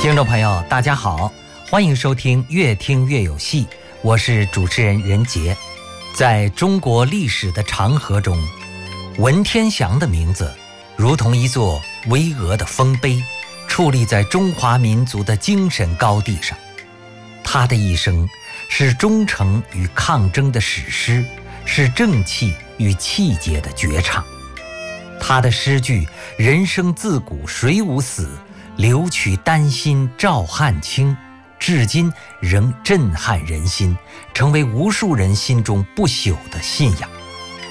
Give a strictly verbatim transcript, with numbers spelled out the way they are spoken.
听众朋友大家好，欢迎收听越听越有戏，我是主持人任杰。在中国历史的长河中，文天祥的名字如同一座巍峨的丰碑，矗立在中华民族的精神高地上。他的一生是忠诚与抗争的史诗，是正气与气节的绝唱。他的诗句“人生自古谁无死，留取丹心照汗青”，至今仍震撼人心，成为无数人心中不朽的信仰。